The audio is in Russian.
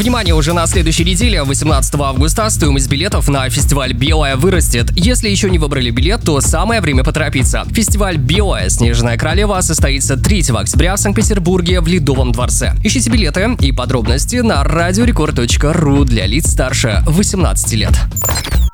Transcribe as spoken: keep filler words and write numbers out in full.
Внимание, уже на следующей неделе, восемнадцатого августа, стоимость билетов на фестиваль «Белая» вырастет. Если еще не выбрали билет, то самое время поторопиться. Фестиваль «Белая. Снежная королева» состоится третьего октября в Санкт-Петербурге в Ледовом дворце. Ищите билеты и подробности на радиорекорд точка ру для лиц старше восемнадцати лет.